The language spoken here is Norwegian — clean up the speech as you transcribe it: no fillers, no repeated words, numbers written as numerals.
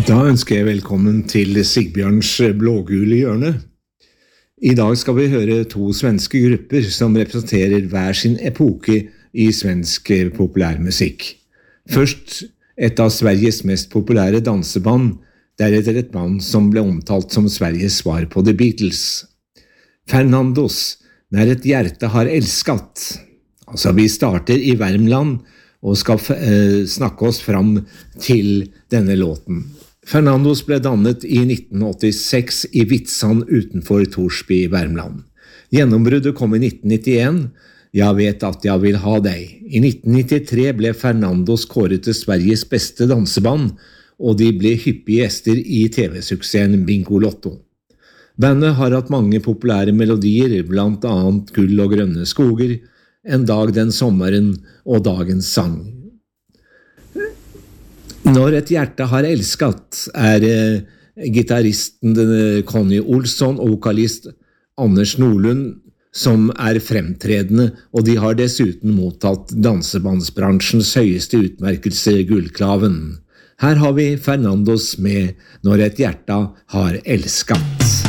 Da ønsker jeg velkommen til Sigbjørns blågule hjørne. I dag skal vi høre to svenske grupper som representerer hver sin epoke i svensk populærmusikk. Først et av Sveriges mest populære danseband, deretter et band som ble omtalt som Sveriges svar på The Beatles. Fernandos, När ett hjerte har elskat. Altså, vi starter i Värmland og skal snakke oss fram til denne låten. Fernandos ble dannet i 1986 i Vitsand utenfor Torsby i Värmland. Gjennombruddet kom i 1991, Jeg vet at jeg vil ha deg. I 1993 ble Fernandos kåret til Sveriges beste danseband, og de ble hyppige gjester i TV-suksessen Bingo Lotto. Bandet har hatt mange populære melodier, blant annet Gull og grønne skoger, En dag den sommeren og Dagens sang. Når et hjerte har elskat gitaristen Conny Olsson og vokalist Anders Nordlund som fremtredende, og de har dessuten mottatt dansebandsbransjens høyeste utmerkelse Gullklaven. Her har vi Fernandos med Når et hjerte har elskat.